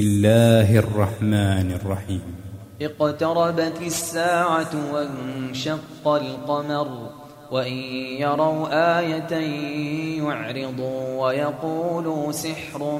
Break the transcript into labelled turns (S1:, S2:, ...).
S1: الله الرحمن الرحيم.
S2: اقتربت الساعة وانشق القمر وإن يروا آية يعرضوا ويقولوا سحر